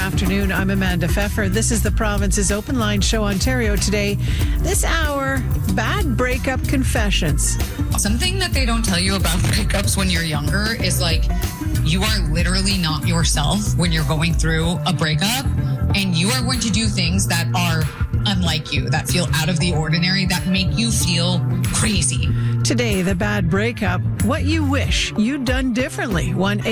Afternoon, I'm Amanda Pfeffer. This is the Province's Open Line Show Ontario today. This hour, bad breakup confessions. Something that they don't tell you about breakups when you're younger is like you are literally not yourself when you're going through a breakup, and you are going to do things that are unlike you, that feel out of the ordinary, that make you feel crazy. Today, the bad breakup, what you wish you'd done differently.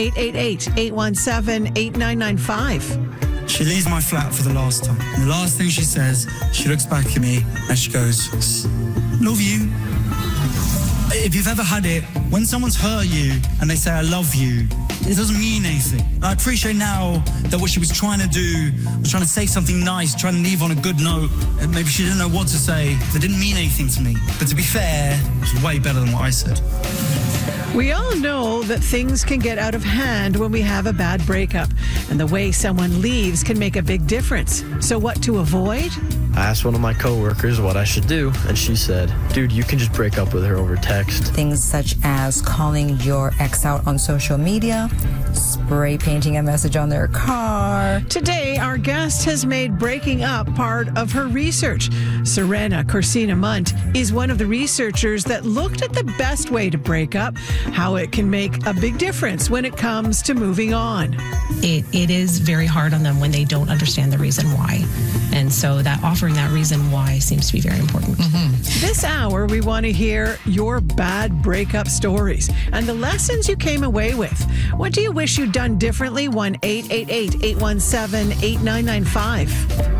1-888-817-8995. She leaves my flat for the last time. And the last thing she says, she looks back at me and she goes, "Love you." If you've ever had it, when someone's hurt you and they say, "I love you," it doesn't mean anything. I appreciate now that what she was trying to do was trying to say something nice, trying to leave on a good note. And maybe she didn't know what to say. That didn't mean anything to me. But to be fair, it was way better than what I said. We all know that things can get out of hand when we have a bad breakup, and the way someone leaves can make a big difference. So what to avoid? I asked one of my coworkers what I should do, and she said, "Dude, you can just break up with her over text." Things such as calling your ex out on social media, spray painting a message on their car. Today, our guest has made breaking up part of her research. Serena Corsina-Munt is one of the researchers that looked at the best way to break up, how it can make a big difference when it comes to moving on. It is very hard on them when they don't understand the reason why. And so that offering that reason why seems to be very important. This hour, we want to hear your bad breakup stories and the lessons you came away with. What do you wish you'd done differently? 1-888-817-8995.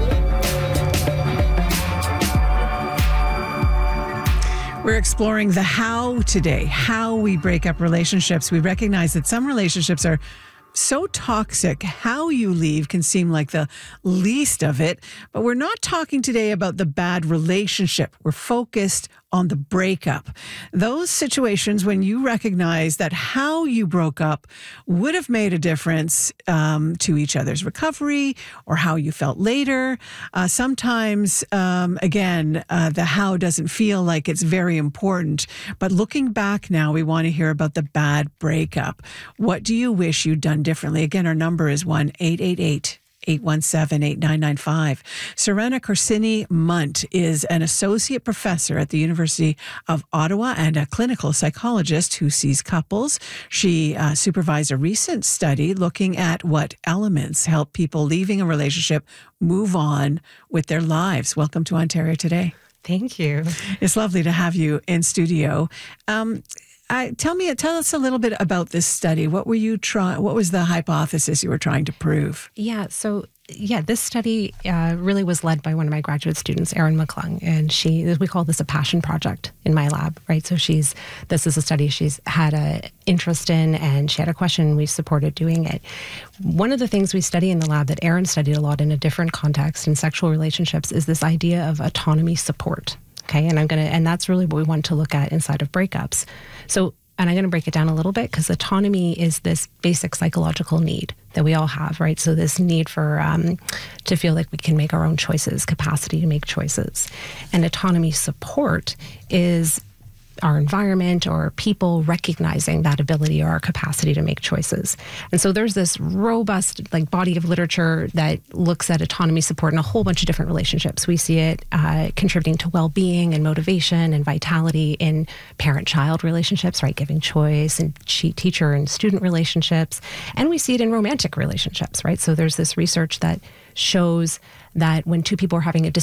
We're exploring the how today, how we break up relationships. We recognize that some relationships are so toxic, how you leave can seem like the least of it. But we're not talking today about the bad relationship. We're focused on the breakup. Those situations when you recognize that how you broke up would have made a difference to each other's recovery or how you felt later. Sometimes, the how doesn't feel like it's very important. But looking back now, we want to hear about the bad breakup. What do you wish you'd done differently? Again, our number is 1-888-817-8995. Serena Corsini-Munt is an associate professor at the University of Ottawa and a clinical psychologist who sees couples. She supervised a recent study looking at what elements help people leaving a relationship move on with their lives. Welcome to Ontario Today. Thank you. It's lovely to have you in studio. Tell us a little bit about this study. What was the hypothesis you were trying to prove? This study really was led by one of my graduate students, Erin McClung, and we call this a passion project in my lab, right? So this is a study she's had an interest in, and she had a question, and we supported doing it. One of the things we study in the lab that Erin studied a lot in a different context in sexual relationships is this idea of autonomy support. Okay, and that's really what we want to look at inside of breakups. And I'm going to break it down a little bit because autonomy is this basic psychological need that we all have, right? So this need for to feel like we can make our own choices, capacity to make choices. And autonomy support is our environment or people recognizing that ability or our capacity to make choices. And so there's this robust body of literature that looks at autonomy support in a whole bunch of different relationships. We see it contributing to well-being and motivation and vitality in parent-child relationships, right? Giving choice, and teacher and student relationships. And we see it in romantic relationships, right? So there's this research that shows that when two people are having a